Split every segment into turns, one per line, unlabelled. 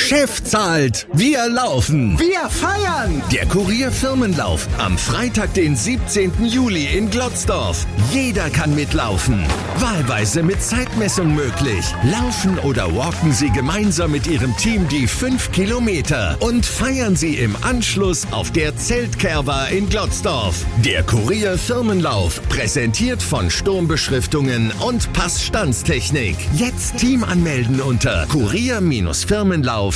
Chef zahlt, wir laufen.
Wir feiern!
Der Kurier-Firmenlauf am Freitag, den 17. Juli in Glotzdorf. Jeder kann mitlaufen. Wahlweise mit Zeitmessung möglich. Laufen oder walken Sie gemeinsam mit Ihrem Team die 5 Kilometer und feiern Sie im Anschluss auf der Zeltkerwa in Glotzdorf. Der Kurier-Firmenlauf, präsentiert von Sturmbeschriftungen und Passstandstechnik. Jetzt Team anmelden unter kurier-firmenlauf.de.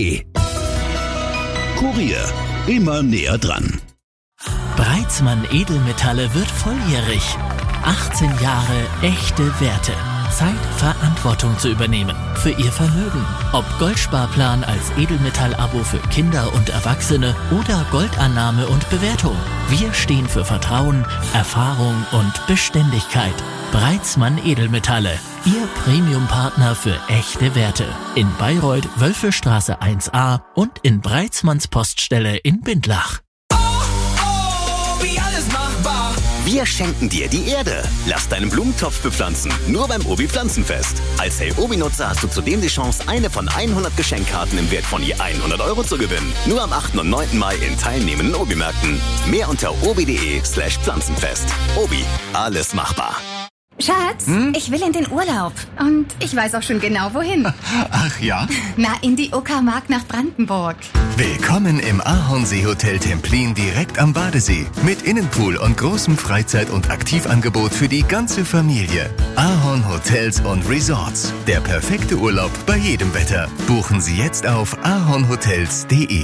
Kurier, immer näher dran.
Breitzmann Edelmetalle wird volljährig. 18 Jahre echte Werte. Zeit, Verantwortung zu übernehmen für Ihr Vermögen. Ob Goldsparplan als Edelmetall-Abo für Kinder und Erwachsene oder Goldannahme und Bewertung. Wir stehen für Vertrauen, Erfahrung und Beständigkeit. Breitzmann Edelmetalle. Ihr Premium-Partner für echte Werte. In Bayreuth, Wölfestraße 1a und in Breitzmanns Poststelle in Bindlach.
Wie alles machbar.
Wir schenken dir die Erde. Lass deinen Blumentopf bepflanzen. Nur beim Obi Pflanzenfest. Als Hey Obi-Nutzer hast du zudem die Chance, eine von 100 Geschenkkarten im Wert von je 100 € zu gewinnen. Nur am 8. und 9. Mai in teilnehmenden Obi-Märkten. Mehr unter obi.de/Pflanzenfest. Obi, alles machbar.
Schatz, ich will in den Urlaub. Und ich weiß auch schon genau, wohin.
Ach ja?
Na, in die Uckermark nach Brandenburg.
Willkommen im Ahornsee Hotel Templin direkt am Badesee. Mit Innenpool und großem Freizeit- und Aktivangebot für die ganze Familie. Ahorn Hotels und Resorts. Der perfekte Urlaub bei jedem Wetter. Buchen Sie jetzt auf ahornhotels.de.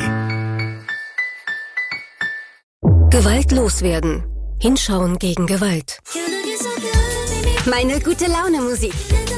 Gewalt loswerden. Hinschauen gegen Gewalt. Meine gute Laune Musik.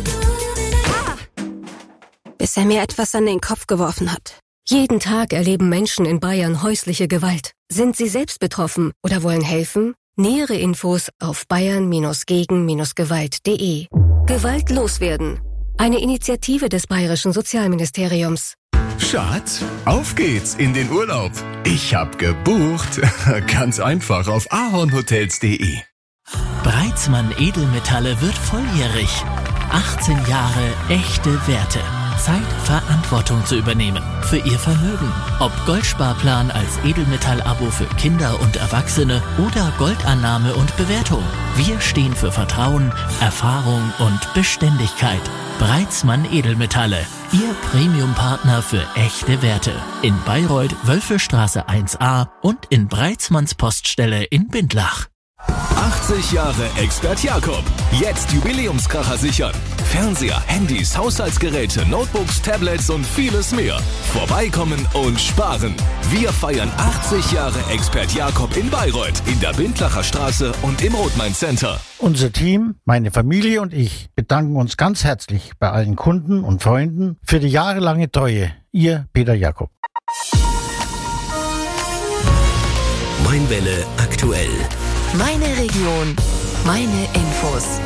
Bis er mir etwas an den Kopf geworfen hat. Jeden Tag erleben Menschen in Bayern häusliche Gewalt. Sind Sie selbst betroffen oder wollen helfen? Nähere Infos auf bayern-gegen-gewalt.de. Gewalt loswerden. Eine Initiative des Bayerischen Sozialministeriums.
Schatz, auf geht's in den Urlaub. Ich hab gebucht. Ganz einfach auf ahornhotels.de.
Breitzmann Edelmetalle wird volljährig. 18 Jahre echte Werte. Zeit, Verantwortung zu übernehmen für Ihr Vermögen. Ob Goldsparplan als Edelmetall-Abo für Kinder und Erwachsene oder Goldannahme und Bewertung. Wir stehen für Vertrauen, Erfahrung und Beständigkeit. Breitzmann Edelmetalle. Ihr Premium-Partner für echte Werte. In Bayreuth, Wölfestraße 1a und in Breitzmanns Poststelle in Bindlach.
80 Jahre Expert Jakob. Jetzt Jubiläumskracher sichern. Fernseher, Handys, Haushaltsgeräte, Notebooks, Tablets und vieles mehr. Vorbeikommen und sparen. Wir feiern 80 Jahre Expert Jakob in Bayreuth, in der Bindlacher Straße und im Rothmain Center.
Unser Team, meine Familie und ich bedanken uns ganz herzlich bei allen Kunden und Freunden für die jahrelange Treue. Ihr Peter Jakob.
Mainwelle aktuell.
Meine Region, meine Infos.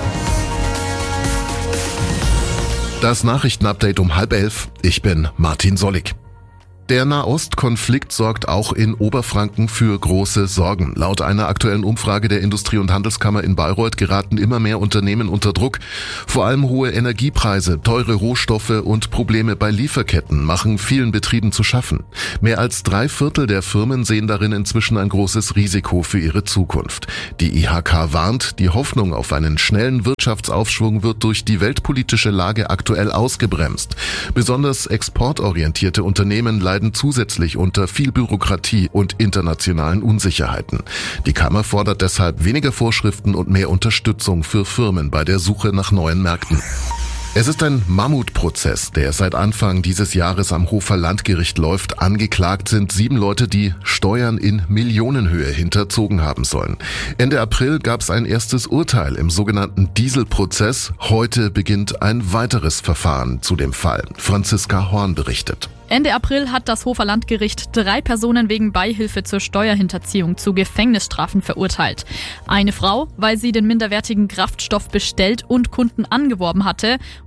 Das Nachrichtenupdate um 10:30. Ich bin Martin Sollig. Der Nahostkonflikt sorgt auch in Oberfranken für große Sorgen. Laut einer aktuellen Umfrage der Industrie- und Handelskammer in Bayreuth geraten immer mehr Unternehmen unter Druck. Vor allem hohe Energiepreise, teure Rohstoffe und Probleme bei Lieferketten machen vielen Betrieben zu schaffen. Mehr als 3/4 der Firmen sehen darin inzwischen ein großes Risiko für ihre Zukunft. Die IHK warnt, die Hoffnung auf einen schnellen Wirtschaftsaufschwung wird durch die weltpolitische Lage aktuell ausgebremst. Besonders exportorientierte Unternehmen leiden zusätzlich unter viel Bürokratie und internationalen Unsicherheiten. Die Kammer fordert deshalb weniger Vorschriften und mehr Unterstützung für Firmen bei der Suche nach neuen Märkten. Es ist ein Mammutprozess, der seit Anfang dieses Jahres am Hofer Landgericht läuft. Angeklagt sind 7 Leute, die Steuern in Millionenhöhe hinterzogen haben sollen. Ende April gab es ein erstes Urteil im sogenannten Dieselprozess. Heute beginnt ein weiteres Verfahren zu dem Fall. Franziska Horn berichtet.
Ende April hat das Hofer Landgericht 3 Personen wegen Beihilfe zur Steuerhinterziehung zu Gefängnisstrafen verurteilt. Eine Frau, weil sie den minderwertigen Kraftstoff bestellt und Kunden angeworben hatte,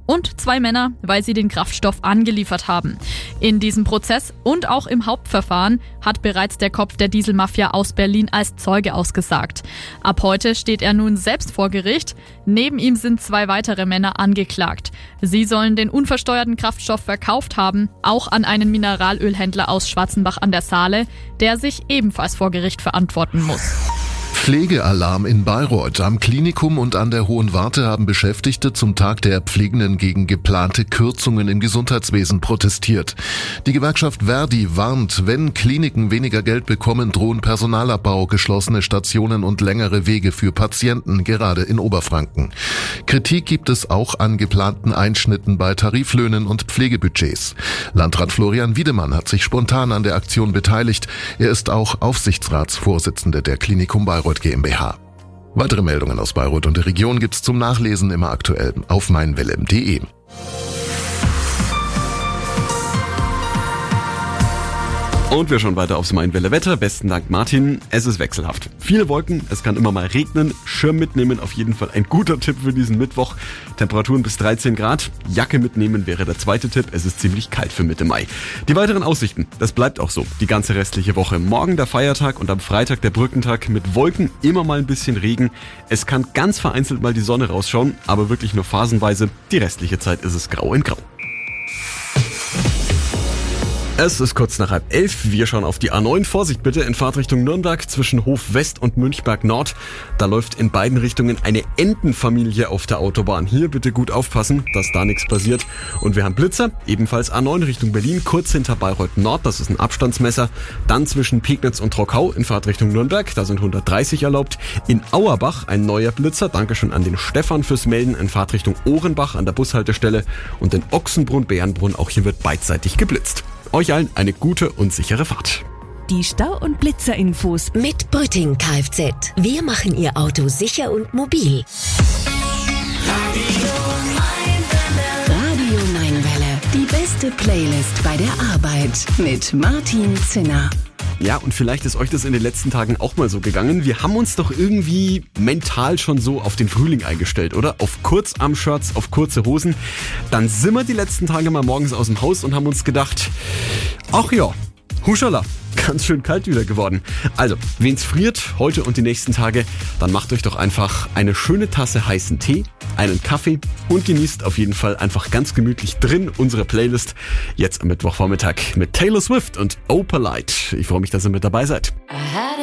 und 2 Männer, weil sie den Kraftstoff angeliefert haben. In diesem Prozess und auch im Hauptverfahren hat bereits der Kopf der Dieselmafia aus Berlin als Zeuge ausgesagt. Ab heute steht er nun selbst vor Gericht. Neben ihm sind 2 weitere Männer angeklagt. Sie sollen den unversteuerten Kraftstoff verkauft haben, auch an einen Mineralölhändler aus Schwarzenbach an der Saale, der sich ebenfalls vor Gericht verantworten muss.
Pflegealarm in Bayreuth. Am Klinikum und an der Hohen Warte haben Beschäftigte zum Tag der Pflegenden gegen geplante Kürzungen im Gesundheitswesen protestiert. Die Gewerkschaft Verdi warnt, wenn Kliniken weniger Geld bekommen, drohen Personalabbau, geschlossene Stationen und längere Wege für Patienten, gerade in Oberfranken. Kritik gibt es auch an geplanten Einschnitten bei Tariflöhnen und Pflegebudgets. Landrat Florian Wiedemann hat sich spontan an der Aktion beteiligt. Er ist auch Aufsichtsratsvorsitzender der Klinikum Bayreuth GmbH. Weitere Meldungen aus Bayreuth und der Region gibt's zum Nachlesen immer aktuell auf meinwelle.de.
Und wir schauen weiter aufs Meinwelle-Wetter. Besten Dank, Martin. Es ist wechselhaft. Viele Wolken, es kann immer mal regnen. Schirm mitnehmen, auf jeden Fall ein guter Tipp für diesen Mittwoch. Temperaturen bis 13 Grad. Jacke mitnehmen wäre der zweite Tipp. Es ist ziemlich kalt für Mitte Mai. Die weiteren Aussichten, das bleibt auch so. Die ganze restliche Woche. Morgen der Feiertag und am Freitag der Brückentag mit Wolken, immer mal ein bisschen Regen. Es kann ganz vereinzelt mal die Sonne rausschauen, aber wirklich nur phasenweise. Die restliche Zeit ist es grau in grau. Es ist kurz nach 10:30. Wir schauen auf die A9. Vorsicht bitte in Fahrtrichtung Nürnberg zwischen Hof West und Münchberg Nord. Da läuft in beiden Richtungen eine Entenfamilie auf der Autobahn. Hier bitte gut aufpassen, dass da nichts passiert. Und wir haben Blitzer, ebenfalls A9 Richtung Berlin, kurz hinter Bayreuth Nord. Das ist ein Abstandsmesser. Dann zwischen Pegnitz und Trockau in Fahrtrichtung Nürnberg. Da sind 130 erlaubt. In Auerbach ein neuer Blitzer. Dankeschön an den Stefan fürs Melden. In Fahrtrichtung Ohrenbach an der Bushaltestelle. Und in Ochsenbrunn, Bärenbrunn, auch hier wird beidseitig geblitzt. Euch allen eine gute und sichere Fahrt.
Die Stau- und Blitzer-Infos
mit Brütting Kfz. Wir machen Ihr Auto sicher und mobil. Radio Meinwelle. Die beste Playlist bei der Arbeit mit Martin Zinner.
Ja, und vielleicht ist euch das in den letzten Tagen auch mal so gegangen. Wir haben uns doch irgendwie mental schon so auf den Frühling eingestellt, oder? Auf Kurzarm-Shirts, auf kurze Hosen. Dann sind wir die letzten Tage mal morgens aus dem Haus und haben uns gedacht, ach ja, huschala, ganz schön kalt wieder geworden. Also, wen's friert, heute und die nächsten Tage, dann macht euch doch einfach eine schöne Tasse heißen Tee, einen Kaffee und genießt auf jeden Fall einfach ganz gemütlich drin unsere Playlist. Jetzt am Mittwochvormittag mit Taylor Swift und Opalite. Ich freue mich, dass ihr mit dabei seid.